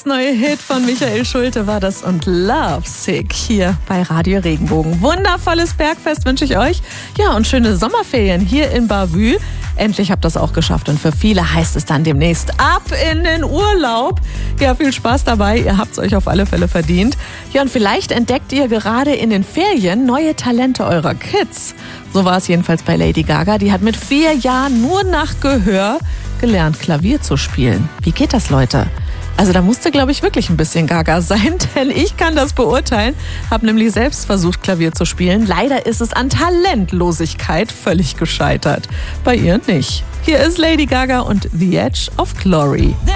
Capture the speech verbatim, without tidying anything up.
neue Hit von Michael Schulte war das und Love Sick hier bei Radio Regenbogen. Wundervolles Bergfest wünsche ich euch. Ja, und schöne Sommerferien hier in Bavü. Endlich habt ihr das auch geschafft und für viele heißt es dann demnächst ab in den Urlaub. Ja, viel Spaß dabei, ihr habt es euch auf alle Fälle verdient. Ja, und vielleicht entdeckt ihr gerade in den Ferien neue Talente eurer Kids. So war es jedenfalls bei Lady Gaga. Die hat mit vier Jahren nur nach Gehör gelernt, Klavier zu spielen. Wie geht das, Leute? Also da musste, glaube ich, wirklich ein bisschen Gaga sein, denn ich kann das beurteilen. Habe nämlich selbst versucht, Klavier zu spielen. Leider ist es an Talentlosigkeit völlig gescheitert. Bei ihr nicht. Hier ist Lady Gaga und The Edge of Glory.